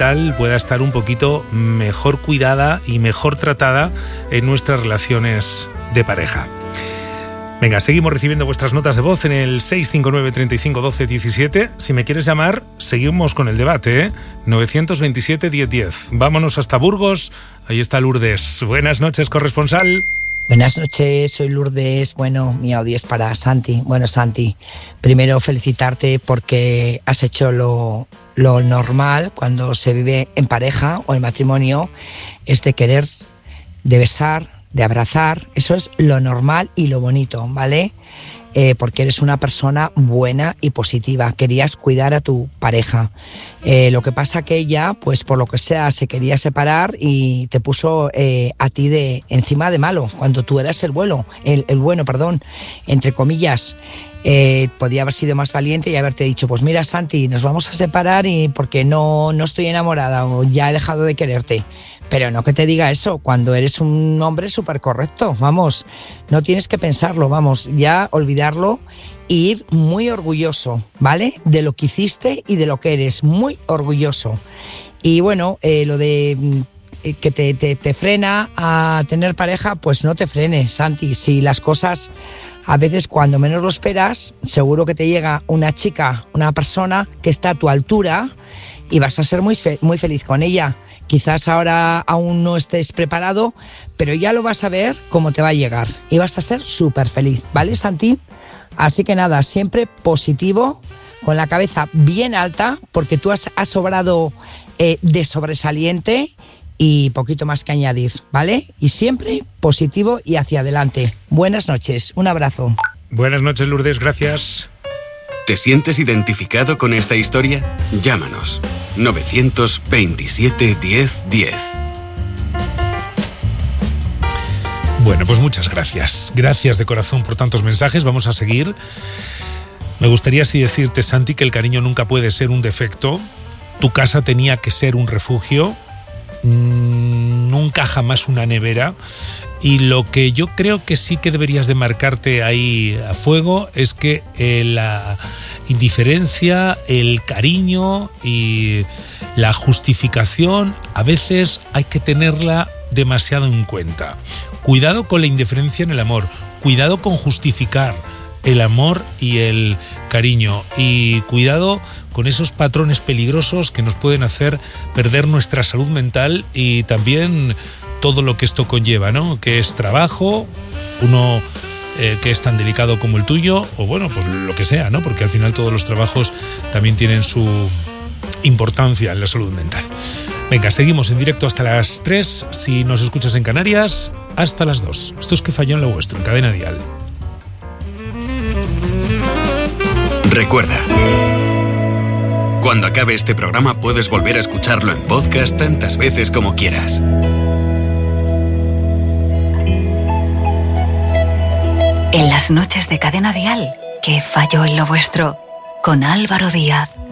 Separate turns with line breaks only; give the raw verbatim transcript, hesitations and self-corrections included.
mental pueda estar un poquito mejor cuidada y mejor tratada en nuestras relaciones de pareja. Venga, seguimos recibiendo vuestras notas de voz en el seis cinco nueve, treinta y cinco, doce, diecisiete. Si me quieres llamar, seguimos con el debate, ¿eh? nueve dos siete, diez diez. Vámonos hasta Burgos. Ahí está Lourdes. Buenas noches, corresponsal.
Buenas noches, soy Lourdes. Bueno, mi audio es para Santi. Bueno, Santi, primero felicitarte porque has hecho lo, lo normal cuando se vive en pareja o en matrimonio, es de querer, de besar, de abrazar. Eso es lo normal y lo bonito, ¿vale? Eh, porque eres una persona buena y positiva, querías cuidar a tu pareja. Eh, lo que pasa que ella, pues por lo que sea, se quería separar y te puso eh, a ti de encima de malo, cuando tú eras el bueno, el, el bueno, perdón, entre comillas. Eh, podía haber sido más valiente y haberte dicho, pues mira, Santi, nos vamos a separar y porque no, no estoy enamorada o ya he dejado de quererte. Pero no que te diga eso cuando eres un hombre súper correcto, vamos, no tienes que pensarlo, vamos, ya olvidarlo e ir muy orgulloso, ¿vale? De lo que hiciste y de lo que eres, muy orgulloso. Y bueno, eh, lo de eh, que te, te, te frena a tener pareja, pues no te frenes, Santi. Si las cosas, a veces cuando menos lo esperas, seguro que te llega una chica, una persona que está a tu altura y vas a ser muy, fe- muy feliz con ella. Quizás ahora aún no estés preparado, pero ya lo vas a ver cómo te va a llegar y vas a ser súper feliz, ¿vale, Santi? Así que nada, siempre positivo, con la cabeza bien alta, porque tú has, has sobrado eh, de sobresaliente y poquito más que añadir, ¿vale? Y siempre positivo y hacia adelante. Buenas noches, un abrazo.
Buenas noches, Lourdes, gracias.
¿Te sientes identificado con esta historia? Llámanos. nueve dos siete, diez, diez.
Bueno, pues muchas gracias. Gracias de corazón por tantos mensajes. Vamos a seguir. Me gustaría así decirte, Santi, que el cariño nunca puede ser un defecto. Tu casa tenía que ser un refugio. Nunca jamás una nevera. Y lo que yo creo que sí que deberías de marcarte ahí a fuego es que eh, la indiferencia, el cariño y la justificación a veces hay que tenerla demasiado en cuenta. Cuidado con la indiferencia en el amor, cuidado con justificar el amor y el cariño y cuidado con esos patrones peligrosos que nos pueden hacer perder nuestra salud mental y también todo lo que esto conlleva, ¿no? Que es trabajo, uno eh, que es tan delicado como el tuyo, o bueno, pues lo que sea, ¿no? Porque al final todos los trabajos también tienen su importancia en la salud mental. Venga, seguimos en directo hasta las tres, si nos escuchas en Canarias, hasta las dos. Esto es Que Falló en lo Vuestro, en Cadena Dial.
Recuerda, cuando acabe este programa puedes volver a escucharlo en podcast tantas veces como quieras.
En las noches de Cadena Dial, Que Falló en lo Vuestro, con Álvaro Díaz.